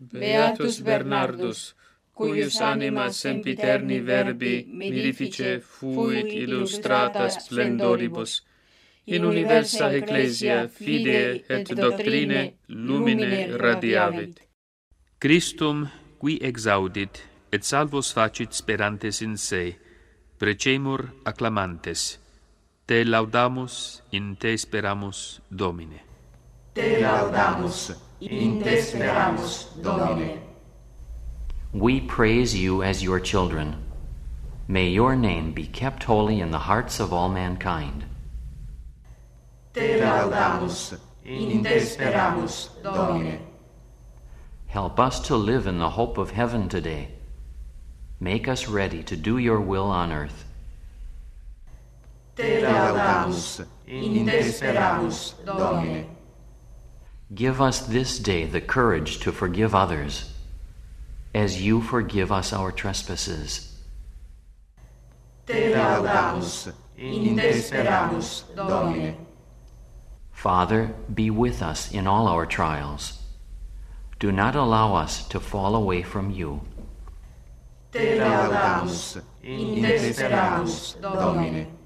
Beatus Bernardus, cuius anima sempiterni verbi mirifice fuit illustrata splendoribus, in universa ecclesia fidei et doctrine lumine radiavit. Christum, qui exaudit, et salvos facit sperantes in se, precemur acclamantes. Te laudamus, in te speramus, Domine. Te laudamus, in te speramus, Domine. We praise you as your children. May your name be kept holy in the hearts of all mankind. Te laudamus, in te speramus, Domine. Help us to live in the hope of heaven today. Make us ready to do your will on earth. Te laudamus, in te speramus, Domine. Give us this day the courage to forgive others, as you forgive us our trespasses. Te laudamus, in te speramus, Domine. Father, be with us in all our trials. Do not allow us to fall away from you. Te laudamus, in te speramus, Domine.